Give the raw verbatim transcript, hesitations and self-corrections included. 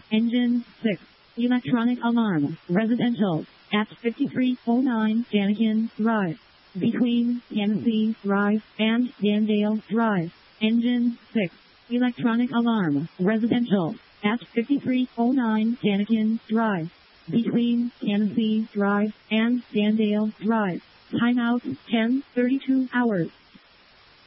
Engine six. Electronic alarm. Residential. At fifty-three oh nine Daniken Drive. Between Tennessee Drive and Dandale Drive. Engine six. Electronic alarm. Residential. At fifty-three oh nine Daniken Drive. Between Tennessee Drive and Dandale Drive. Timeout ten thirty-two hours.